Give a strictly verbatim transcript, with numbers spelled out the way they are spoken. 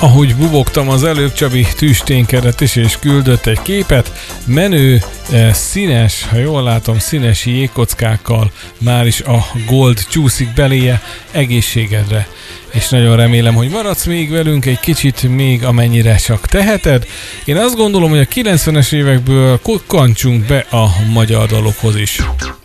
Ahogy bubogtam az előbb, Csabi tüsténkedett is és küldött egy képet. Menő, eh, színes, ha jól látom, színes jégkockákkal már is a gold csúszik beléje. Egészségedre. És nagyon remélem, hogy maradsz még velünk egy kicsit még, amennyire csak teheted. Én azt gondolom, hogy a kilencvenes évekből kokkantsunk be a magyar dalokhoz is.